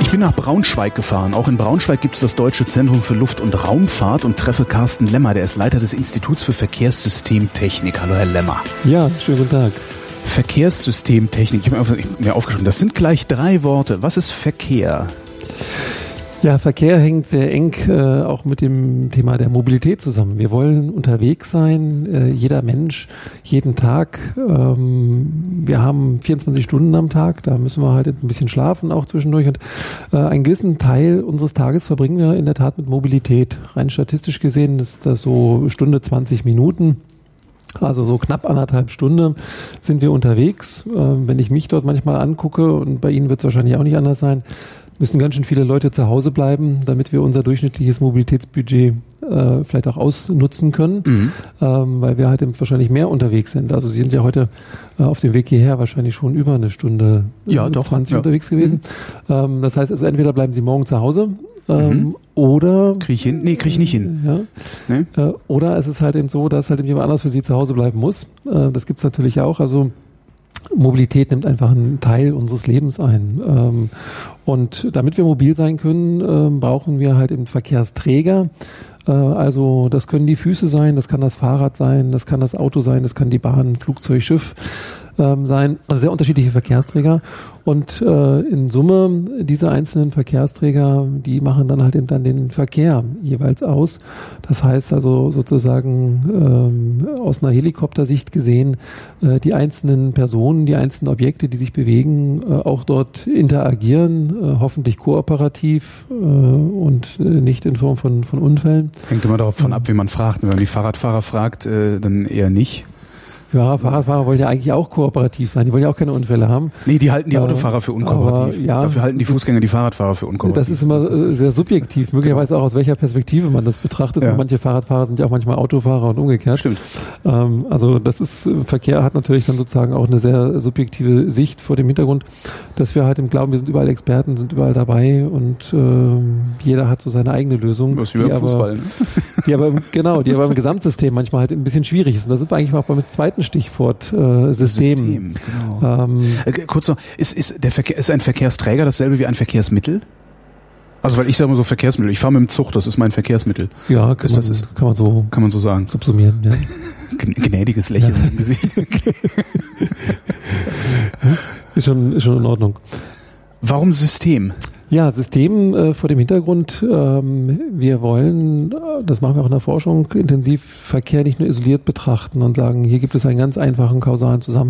Ich bin nach Braunschweig gefahren. Auch in Braunschweig gibt es das Deutsche Zentrum für Luft- und Raumfahrt und treffe Carsten Lemmer, der ist Leiter des Instituts für Verkehrssystemtechnik. Hallo, Herr Lemmer. Ja, schönen guten Tag. Verkehrssystemtechnik, ich habe mir aufgeschrieben, das sind gleich 3 Worte. Was ist Verkehr? Ja, Verkehr hängt sehr eng auch mit dem Thema der Mobilität zusammen. Wir wollen unterwegs sein, jeder Mensch, jeden Tag. Wir haben 24 Stunden am Tag, da müssen wir halt ein bisschen schlafen auch zwischendurch. Und einen gewissen Teil unseres Tages verbringen wir in der Tat mit Mobilität. Rein statistisch gesehen ist das so Stunde 20 Minuten. Also so knapp 1,5 Stunden sind wir unterwegs. Wenn ich mich dort manchmal angucke, und bei Ihnen wird es wahrscheinlich auch nicht anders sein, müssen ganz schön viele Leute zu Hause bleiben, damit wir unser durchschnittliches Mobilitätsbudget vielleicht auch ausnutzen können, weil wir halt wahrscheinlich mehr unterwegs sind. Also Sie sind ja heute auf dem Weg hierher wahrscheinlich schon über 1 Stunde 20 unterwegs gewesen. Das heißt also, entweder bleiben Sie morgen zu Hause oder... Krieg ich hin? Nee, krieg ich nicht hin. Ja. Nee? Oder es ist halt eben so, dass halt jemand anders für Sie zu Hause bleiben muss. Das gibt's natürlich auch. Also Mobilität nimmt einfach einen Teil unseres Lebens ein. Und damit wir mobil sein können, brauchen wir halt eben Verkehrsträger. Also das können die Füße sein, das kann das Fahrrad sein, das kann das Auto sein, das kann die Bahn, Flugzeug, Schiff sein. Also sehr unterschiedliche Verkehrsträger. Und in Summe, diese einzelnen Verkehrsträger, die machen dann halt eben dann den Verkehr jeweils aus. Das heißt also sozusagen aus einer Helikoptersicht gesehen, die einzelnen Personen, die einzelnen Objekte, die sich bewegen, auch dort interagieren, hoffentlich kooperativ und nicht in Form von Unfällen. Hängt immer davon ab, wie man fragt. Wenn man die Fahrradfahrer fragt, dann eher nicht. Ja, Fahrradfahrer wollen ja eigentlich auch kooperativ sein. Die wollen ja auch keine Unfälle haben. Nee, die halten die Autofahrer für unkooperativ. Ja, dafür halten die Fußgänger die Fahrradfahrer für unkooperativ. Das ist immer sehr subjektiv. Möglicherweise auch aus welcher Perspektive man das betrachtet. Ja. Und manche Fahrradfahrer sind ja auch manchmal Autofahrer und umgekehrt. Stimmt. Also das ist, Verkehr hat natürlich dann sozusagen auch eine sehr subjektive Sicht vor dem Hintergrund, dass wir halt im Glauben, wir sind überall Experten, sind überall dabei und jeder hat so seine eigene Lösung. Was wie beim Fußball, ne? Die aber im Gesamtsystem manchmal halt ein bisschen schwierig ist. Und da sind wir eigentlich auch beim zweiten Stichwort System. Genau. Kurz noch, ist ein Verkehrsträger dasselbe wie ein Verkehrsmittel? Also weil ich sage mal so Verkehrsmittel, ich fahre mit dem Zug, das ist mein Verkehrsmittel. Ja, kann man so sagen. Subsumieren, ja. Gnädiges Lächeln im Gesicht. Ist schon in Ordnung. Warum System? Ja, System vor dem Hintergrund, wir wollen, das machen wir auch in der Forschung, intensiv Verkehr nicht nur isoliert betrachten und sagen, hier gibt es einen ganz einfachen kausalen Zusammenhang.